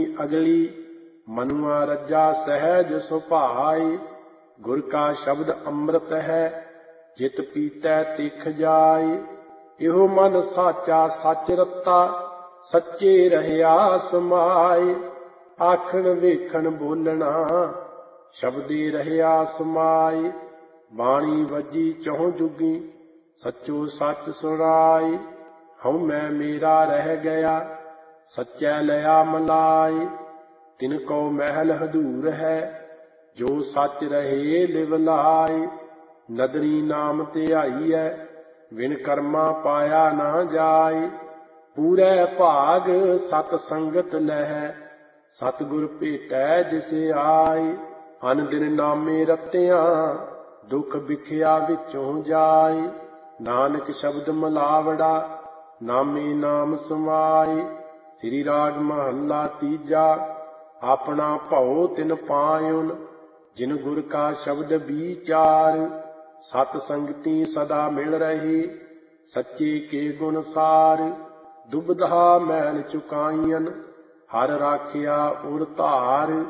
अगली मनुआ रज्जा सहज सुभाई। गुर का शब्द अमृत है जित पीतै तिख जाई। इहो मन साचा सच रत्ता सच्चे रहया समाई। आखण वेखण बोलना शब्दे रहया समाई। बाणी वजी चहुं जुगी सच्चो सच सुनाई। हऊँ मैं मेरा रह गया सच्चै लया मलाई। तिनको महल हदूर है जो सच रहे लिव लाई। नदरी नाम धियाईਐ बिन कर्मा पाया ना जाई। पूरै भाग सत संगत लहै सतगुर भेटै जिसे आई। अन दिन नामे रत्तियां दुख बिखिया विचों जाई। नानक शब्द मिलावड़ा नामे नाम समाई। श्री राग महला तीजा। अपना भਉ तिन पायुन जिन गुर का शब्द विचार। सत संगति सदा मिल रही सच्चे के गुण सार। दुबधा मैल चुकाईयन हर राखिया उर धार।